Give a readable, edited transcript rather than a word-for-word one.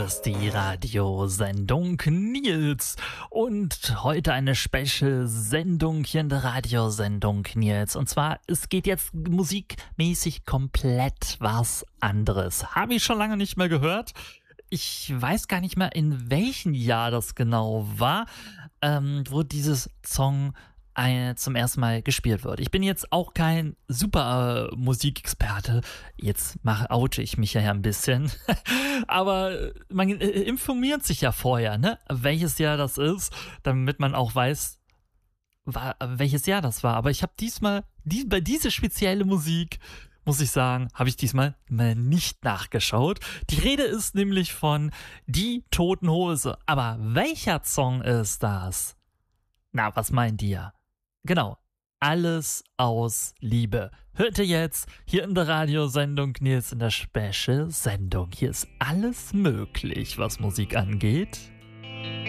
hörst die Radiosendung Nils und heute eine Special-Sendung hier in der Radiosendung Nils. Und zwar, es geht jetzt musikmäßig komplett was anderes. Habe ich schon lange nicht mehr gehört. Ich weiß gar nicht mehr, in welchem Jahr das genau war, wo dieses Song zum ersten Mal gespielt wird. Ich bin jetzt auch kein super Musikexperte. Jetzt oute ich mich ja ein bisschen. Aber man informiert sich ja vorher, ne? Welches Jahr das ist, damit man auch weiß, welches Jahr das war. Aber ich habe bei dieser spezielle Musik, muss ich sagen, habe ich diesmal mal nicht nachgeschaut. Die Rede ist nämlich von Die Toten Hose. Aber welcher Song ist das? Na, was meint ihr? Genau, Alles aus Liebe. Hört ihr jetzt hier in der Radiosendung Nils in der Special-Sendung. Hier ist alles möglich, was Musik angeht.